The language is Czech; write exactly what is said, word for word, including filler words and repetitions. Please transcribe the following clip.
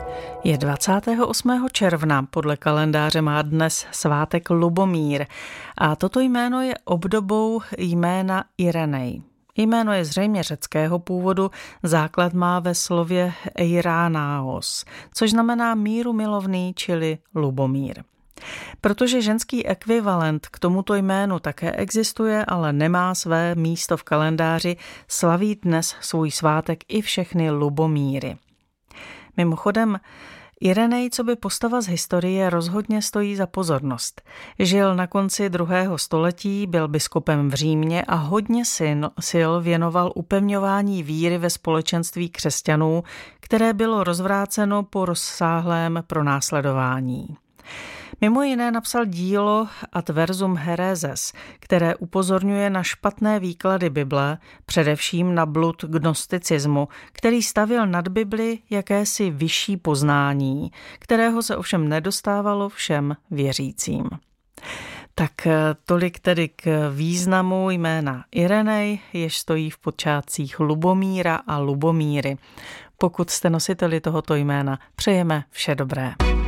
Je dvacátého osmého června, podle kalendáře má dnes svátek Lubomír a toto jméno je obdobou jména Irenej. Jméno je zřejmě řeckého původu, základ má ve slově eiranáos, což znamená míru milovný, čili Lubomír. Protože ženský ekvivalent k tomuto jménu také existuje, ale nemá své místo v kalendáři, slaví dnes svůj svátek i všechny Lubomíry. Mimochodem, Irenej, co by postava z historie, rozhodně stojí za pozornost. Žil na konci druhého století, byl biskupem v Římě a hodně sil věnoval upevňování víry ve společenství křesťanů, které bylo rozvráceno po rozsáhlém pronásledování. Mimo jiné napsal dílo Ad versum Hereses, které upozorňuje na špatné výklady Bible, především na blud gnosticismu, který stavěl nad Bibli jakési vyšší poznání, kterého se ovšem nedostávalo všem věřícím. Tak tolik tedy k významu jména Irenej, jež stojí v počátcích Lubomíra a Lubomíry. Pokud jste nositeli tohoto jména, přejeme vše dobré.